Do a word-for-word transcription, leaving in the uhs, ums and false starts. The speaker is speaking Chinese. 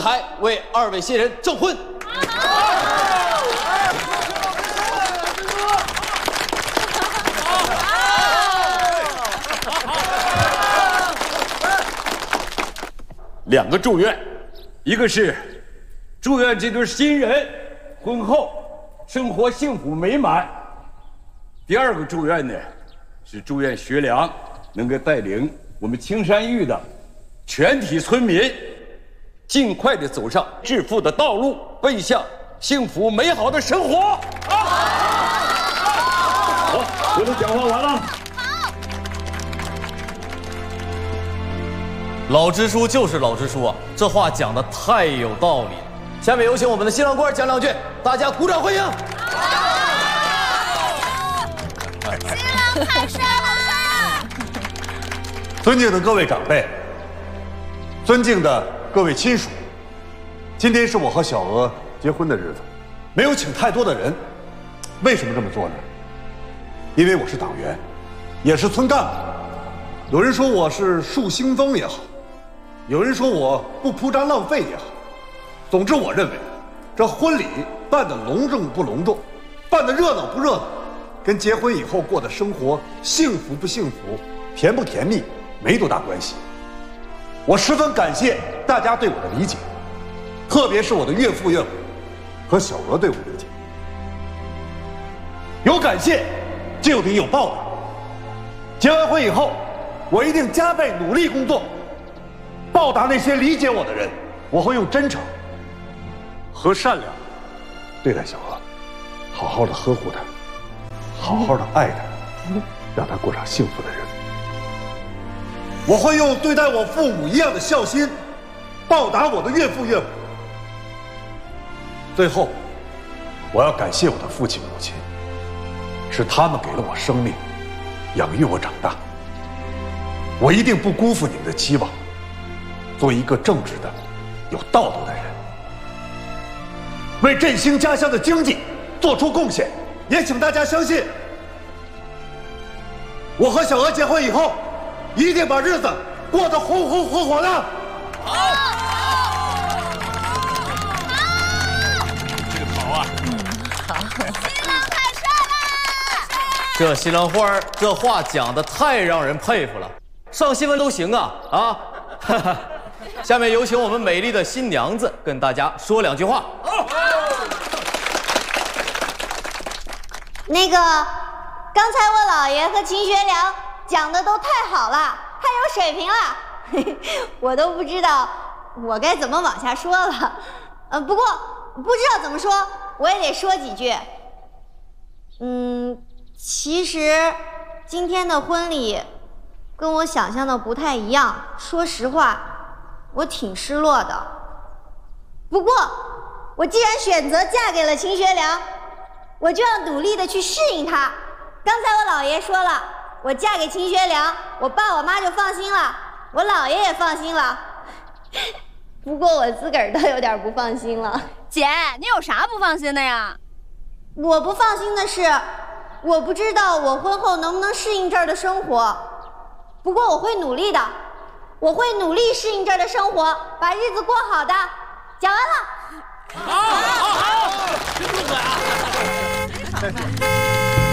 台为二位新人证婚。 两个祝愿，一个是祝愿这对新人婚后生活幸福美满；第二个祝愿呢，是祝愿学良能够带领我们青山峪的全体村民，尽快的走上致富的道路，奔向幸福美好的生活。好，我的讲话完了。 老支书就是老支书啊，这话讲的太有道理了。下面有请我们的新郎官讲两句，大家鼓掌欢迎。 新郎太帅了！ 尊敬的各位长辈，尊敬的各位亲属，今天是我和小娥结婚的日子，没有请太多的人。为什么这么做呢？因为我是党员，也是村干部。有人说我是树兴风也好，有人说我不铺张浪费也好，总之我认为，这婚礼办得隆重不隆重，办得热闹不热闹，跟结婚以后过的生活幸福不幸福、甜不甜蜜没多大关系。我十分感谢大家对我的理解，特别是我的岳父岳母和小娥对我理解。有感谢就有得有报答。结完婚以后，我一定加倍努力工作，报答那些理解我的人。我会用真诚和善良对待小娥，好好的呵护她，好好的爱她，让她过上幸福的日子。我会用对待我父母一样的孝心报答我的岳父岳母。最后，我要感谢我的父亲母亲，是他们给了我生命，养育我长大。我一定不辜负你们的期望，做一个正直的、有道德的人，为振兴家乡的经济做出贡献。也请大家相信，我和小娥结婚以后，一定把日子过得红红火火的。 好， 这个好啊！ 嗯，好。新郎太帅了！ 这新郎花这话讲的太让人佩服了，上新闻都行啊啊！下面有请我们美丽的新娘子跟大家说两句话。 那个，刚才我姥爷和秦学良讲的都太好了，太有水平了，我都不知道我该怎么往下说了。呃，不过不知道怎么说，我也得说几句。嗯，其实今天的婚礼跟我想象的不太一样，说实话，我挺失落的。不过，我既然选择嫁给了秦学良，我就要努力的去适应他。刚才我姥爷说了，我嫁给秦学良，我爸我妈就放心了，我姥爷也放心了。不过我自个儿倒有点不放心了。 姐，你有啥不放心的呀？ 我不放心的是，我不知道我婚后能不能适应这儿的生活。不过我会努力的，我会努力适应这儿的生活，把日子过好的。讲完了。 好，好，好，真不错啊！